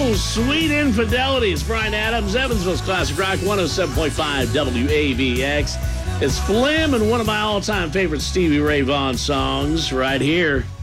Sweet Infidelity. It's Brian Adams, Evansville's Classic Rock, 107.5 WAVX. It's Flim and one of my all-time favorite Stevie Ray Vaughan songs right here.